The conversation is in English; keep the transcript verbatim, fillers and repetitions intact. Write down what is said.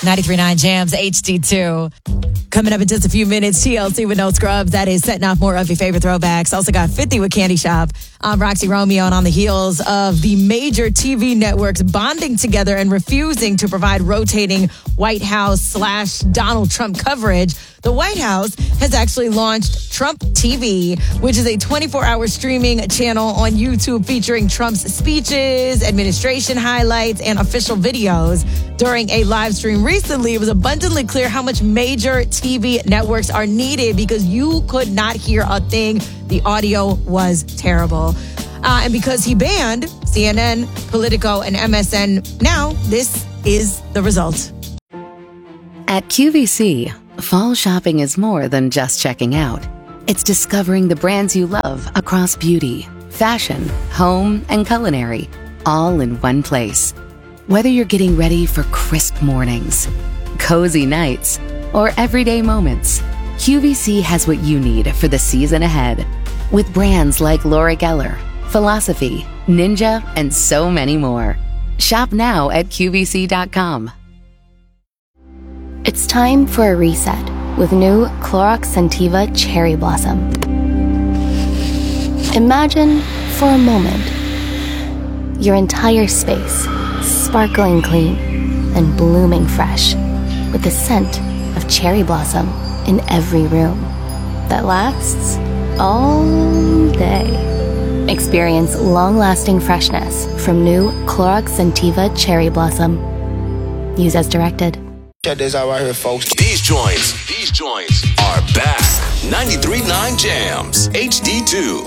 ninety-three point nine Jams H D two. Coming up in just a few minutes, T L C with No Scrubs. That is setting off more of your favorite throwbacks. Also got fifty with Candy Shop. I'm Roxy Romeo, and on the heels of the major T V networks bonding together and refusing to provide rotating White House slash Donald Trump coverage, the White House has actually launched Trump T V, which is a twenty-four hour streaming channel on YouTube featuring Trump's speeches, administration highlights, and official videos. During a live stream recently, it was abundantly clear how much major T V networks are needed because you could not hear a thing. The audio was terrible. Uh, and because he banned C N N, Politico, and M S N, now this is the result. At Q V C, fall shopping is more than just checking out. It's discovering the brands you love across beauty, fashion, home, and culinary, all in one place. Whether you're getting ready for crisp mornings, cozy nights, or everyday moments, Q V C has what you need for the season ahead. With brands like Laura Geller, Philosophy, Ninja, and so many more. Shop now at Q V C dot com. It's time for a reset with new Clorox Scentiva Cherry Blossom. Imagine, for a moment, your entire space sparkling clean and blooming fresh with the scent of cherry blossom in every room that lasts all day. Experience long-lasting freshness from new Clorox Scentiva Cherry Blossom. Use as directed. Check this out right here, folks. These joints, these joints are back. ninety-three point nine Jams H D two.